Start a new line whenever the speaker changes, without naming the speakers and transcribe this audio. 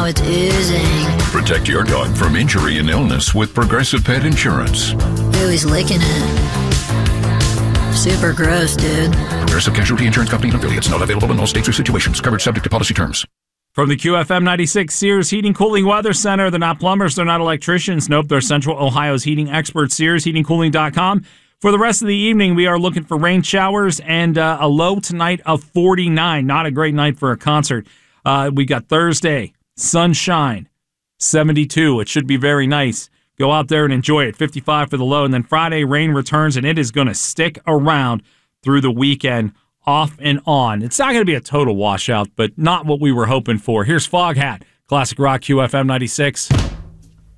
it's oozing.
Protect your dog from injury and illness with Progressive Pet Insurance.
Ooh, he's licking it. Super gross, dude.
Progressive Casualty Insurance Company and affiliates. Not available in all states or situations. Coverage subject to policy terms.
From the QFM 96 Sears Heating Cooling Weather Center, they're not plumbers, they're not electricians. Nope, they're Central Ohio's heating experts, SearsHeatingCooling.com. For the rest of the evening, we are looking for rain showers and a low tonight of 49. Not a great night for a concert. We got Thursday, sunshine, 72. It should be very nice. Go out there and enjoy it. 55 for the low. And then Friday, rain returns, and it is going to stick around through the weekend, off and on. It's not going to be a total washout, but not what we were hoping for. Here's Foghat, Classic Rock QFM 96.